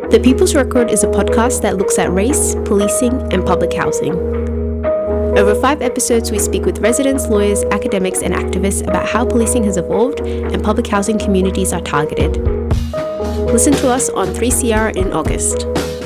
The People's Record is a podcast that looks at race, policing, and public housing. Over 5 episodes, we speak with residents, lawyers, academics, and activists about how policing has evolved and public housing communities are targeted. Listen to us on 3CR in August.